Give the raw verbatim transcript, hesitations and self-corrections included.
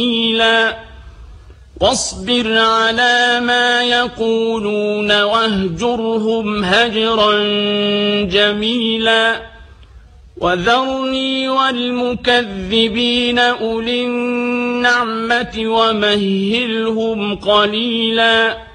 واصبر على ما يقولون واهجرهم هجرا جميلا وذرني والمكذبين أولي النعمة ومهلهم قليلا